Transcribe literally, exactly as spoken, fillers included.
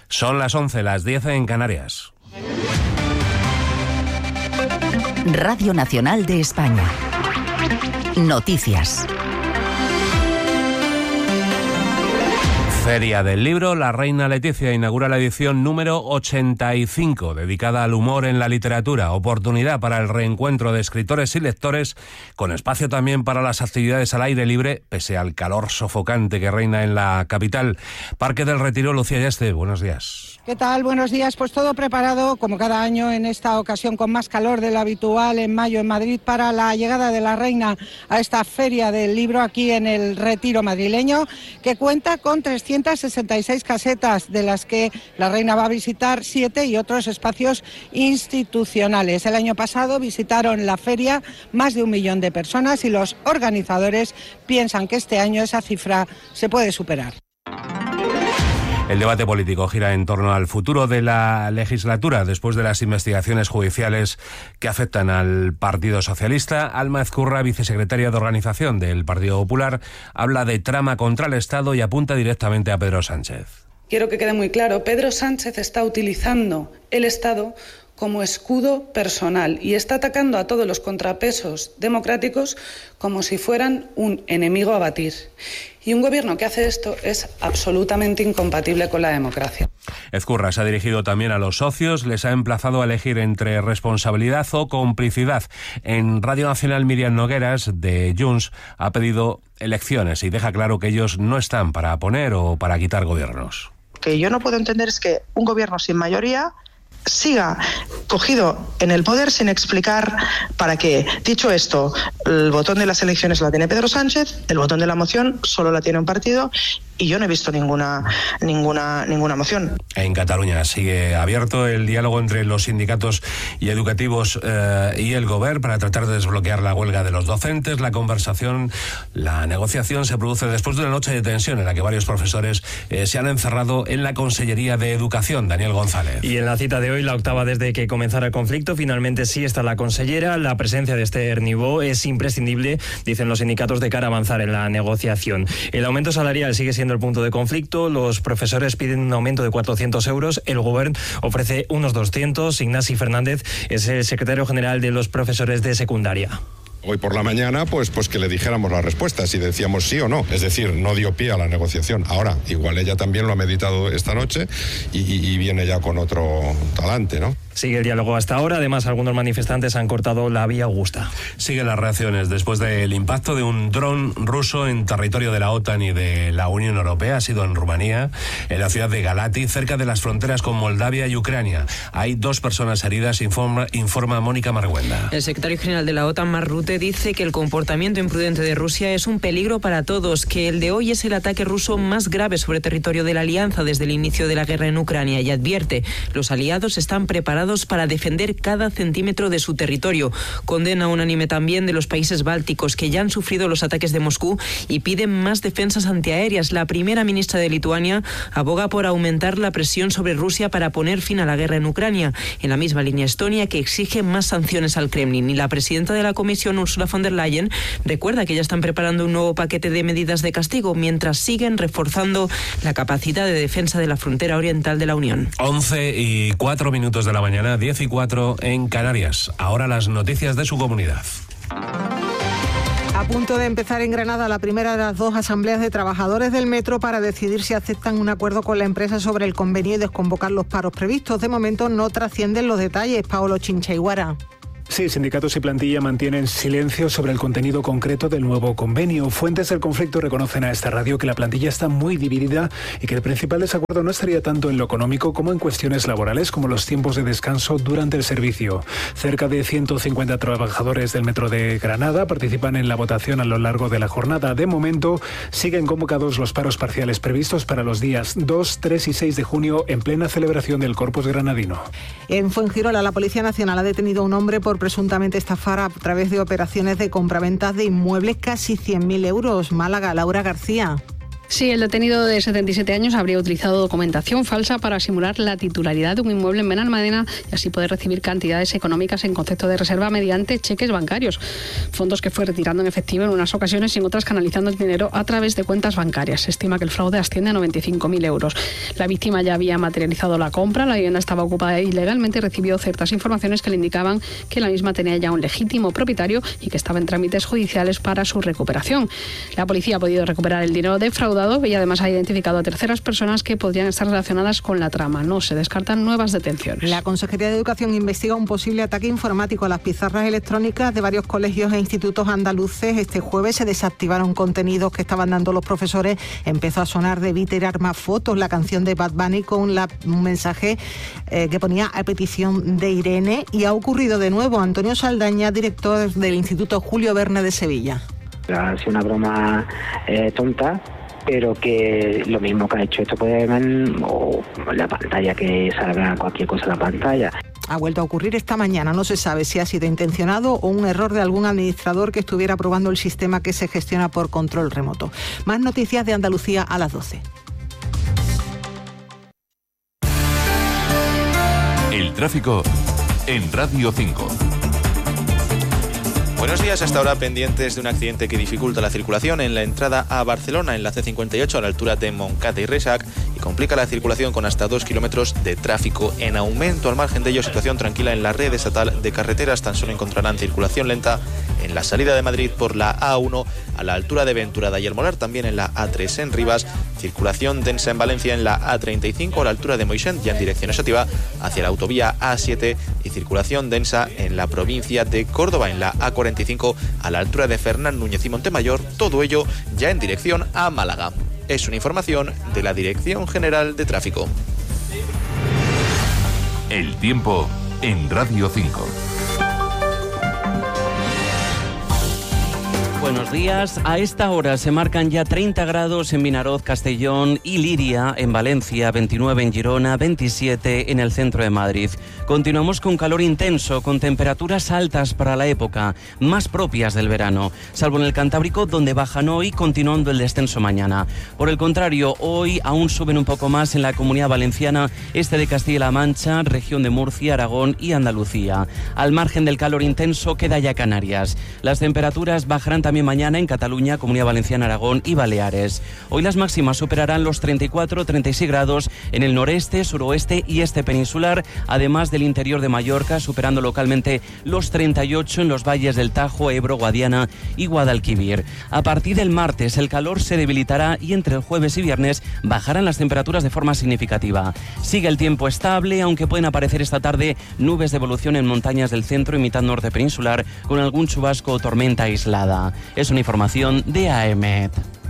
Son las once, las diez en Canarias. Radio Nacional de España. Noticias. Feria del Libro. La Reina Letizia inaugura la edición número ochenta y cinco, dedicada al humor en la literatura. Oportunidad para el reencuentro de escritores y lectores, con espacio también para las actividades al aire libre, pese al calor sofocante que reina en la capital. Parque del Retiro, Lucía Yaste, buenos días. ¿Qué tal? Buenos días. Pues todo preparado, como cada año, en esta ocasión con más calor de lo habitual en mayo en Madrid, para la llegada de la Reina a esta Feria del Libro aquí en el Retiro madrileño, que cuenta con trescientas sesenta y seis casetas, de las que la Reina va a visitar siete y otros espacios institucionales. El año pasado visitaron la feria más de un millón de personas y los organizadores piensan que este año esa cifra se puede superar. El debate político gira en torno al futuro de la legislatura después de las investigaciones judiciales que afectan al Partido Socialista. Alma Ezcurra, vicesecretaria de Organización del Partido Popular, habla de trama contra el Estado y apunta directamente a Pedro Sánchez. Quiero que quede muy claro, Pedro Sánchez está utilizando el Estado como escudo personal y está atacando a todos los contrapesos democráticos como si fueran un enemigo a batir. Y un gobierno que hace esto es absolutamente incompatible con la democracia. Ezcurra se ha dirigido también a los socios, les ha emplazado a elegir entre responsabilidad o complicidad. En Radio Nacional, Miriam Nogueras, de Junts, ha pedido elecciones y deja claro que ellos no están para poner o para quitar gobiernos. Lo que yo no puedo entender es que un gobierno sin mayoría siga cogido en el poder sin explicar para qué. Dicho esto, el botón de las elecciones la tiene Pedro Sánchez, el botón de la moción solo la tiene un partido y yo no he visto ninguna ninguna ninguna moción. En Cataluña sigue abierto el diálogo entre los sindicatos y educativos eh, y el Govern para tratar de desbloquear la huelga de los docentes. La conversación, la negociación se produce después de una noche de tensión en la que varios profesores eh, se han encerrado en la Consellería de Educación. Daniel González. Y en la cita de hoy, la octava desde que comenzara el conflicto, finalmente sí está la consellera. La presencia de Esther Niubó es imprescindible, dicen los sindicatos, de cara a avanzar en la negociación. El aumento salarial sigue siendo el punto de conflicto. Los profesores piden un aumento de cuatrocientos euros. El Govern ofrece unos doscientos. Ignasi Fernández es el secretario general de los profesores de secundaria. Hoy por la mañana, pues, pues que le dijéramos la respuesta, si decíamos sí o no. Es decir, no dio pie a la negociación. Ahora, igual ella también lo ha meditado esta noche y, y, y viene ya con otro talante, ¿no? Sigue el diálogo hasta ahora. Además, algunos manifestantes han cortado la vía Augusta. Siguen las reacciones después del impacto de un dron ruso en territorio de la OTAN y de la Unión Europea. Ha sido en Rumanía, en la ciudad de Galati, cerca de las fronteras con Moldavia y Ucrania. Hay dos personas heridas, informa, informa Mónica Margüenda. El secretario general de la OTAN, Mark Rutte, dice que el comportamiento imprudente de Rusia es un peligro para todos, que el de hoy es el ataque ruso más grave sobre territorio de la alianza desde el inicio de la guerra en Ucrania, y advierte: los aliados están preparados para defender cada centímetro de su territorio. Condena unánime también de los países bálticos, que ya han sufrido los ataques de Moscú, y piden más defensas antiaéreas. La primera ministra de Lituania aboga por aumentar la presión sobre Rusia para poner fin a la guerra en Ucrania. En la misma línea Estonia, que exige más sanciones al Kremlin. Y la presidenta de la Comisión, Ursula von der Leyen, recuerda que ya están preparando un nuevo paquete de medidas de castigo, mientras siguen reforzando la capacidad de defensa de la frontera oriental de la Unión. once y cuatro minutos de la mañana. diez y cuatro en Canarias. Ahora las noticias de su comunidad. A punto de empezar en Granada la primera de las dos asambleas de trabajadores del metro para decidir si aceptan un acuerdo con la empresa sobre el convenio y desconvocar los paros previstos. De momento no trascienden los detalles. Paolo Chinchaiguara. Sí, sindicatos y plantilla mantienen silencio sobre el contenido concreto del nuevo convenio. Fuentes del conflicto reconocen a esta radio que la plantilla está muy dividida y que el principal desacuerdo no estaría tanto en lo económico como en cuestiones laborales, como los tiempos de descanso durante el servicio. Cerca de ciento cincuenta trabajadores del metro de Granada participan en la votación a lo largo de la jornada. De momento, siguen convocados los paros parciales previstos para los días dos, tres y seis de junio, en plena celebración del Corpus Granadino. En Fuengirola, la Policía Nacional ha detenido a un hombre por presuntamente estafar a través de operaciones de compraventas de inmuebles casi cien mil euros. Málaga, Laura García. Sí, el detenido de setenta y siete años habría utilizado documentación falsa para simular la titularidad de un inmueble en Benalmádena y así poder recibir cantidades económicas en concepto de reserva mediante cheques bancarios. Fondos que fue retirando en efectivo en unas ocasiones y en otras canalizando el dinero a través de cuentas bancarias. Se estima que el fraude asciende a noventa y cinco mil euros. La víctima ya había materializado la compra, la vivienda estaba ocupada ilegalmente y recibió ciertas informaciones que le indicaban que la misma tenía ya un legítimo propietario y que estaba en trámites judiciales para su recuperación. La policía ha podido recuperar el dinero defraudado y además ha identificado a terceras personas que podrían estar relacionadas con la trama. No se descartan nuevas detenciones. La Consejería de Educación investiga un posible ataque informático a las pizarras electrónicas de varios colegios e institutos andaluces. Este jueves se desactivaron contenidos que estaban dando los profesores. Empezó a sonar Debí tirar más fotos, la canción de Bad Bunny con la, un mensaje eh, que ponía a petición de Irene. Y ha ocurrido de nuevo. Antonio Saldaña, director del Instituto Julio Verne de Sevilla. Ha sido una broma eh, tonta, pero que lo mismo que ha hecho esto puede o la pantalla, que salga cualquier cosa en la pantalla. Ha vuelto a ocurrir esta mañana. No se sabe si ha sido intencionado o un error de algún administrador que estuviera probando el sistema que se gestiona por control remoto. Más noticias de Andalucía a las doce. El tráfico en Radio cinco. Buenos días, hasta ahora pendientes de un accidente que dificulta la circulación en la entrada a Barcelona en la C cincuenta y ocho a la altura de Montcada y Reixac y complica la circulación con hasta dos kilómetros de tráfico en aumento. Al margen de ello, situación tranquila en la red estatal de carreteras. Tan solo encontrarán circulación lenta en la salida de Madrid por la A uno a la altura de Venturada y El Molar, también en la A tres en Rivas, circulación densa en Valencia en la A treinta y cinco a la altura de Moixent ya en dirección estativa hacia la autovía A siete y circulación densa en la provincia de Córdoba en la A cuarenta y cinco a la altura de Fernán Núñez y Montemayor, todo ello ya en dirección a Málaga. Es una información de la Dirección General de Tráfico. El tiempo en Radio cinco. Buenos días. A esta hora se marcan ya treinta grados en Vinaroz, Castellón y Liria, en Valencia, veintinueve en Girona, veintisiete en el centro de Madrid. Continuamos con calor intenso, con temperaturas altas para la época, más propias del verano, salvo en el Cantábrico, donde bajan hoy, continuando el descenso mañana. Por el contrario, hoy aún suben un poco más en la Comunidad Valenciana, este de Castilla-La Mancha, región de Murcia, Aragón y Andalucía. Al margen del calor intenso queda ya Canarias. Las temperaturas bajarán también mañana en Cataluña, Comunidad Valenciana, Aragón y Baleares. Hoy las máximas superarán los treinta y cuatro a treinta y seis grados en el noreste, suroeste y este peninsular, además del interior de Mallorca, superando localmente los treinta y ocho en los valles del Tajo, Ebro, Guadiana y Guadalquivir. A partir del martes el calor se debilitará y entre el jueves y viernes bajarán las temperaturas de forma significativa. Sigue el tiempo estable, aunque pueden aparecer esta tarde nubes de evolución en montañas del centro y mitad norte peninsular con algún chubasco o tormenta aislada. Es una información de A E M E T.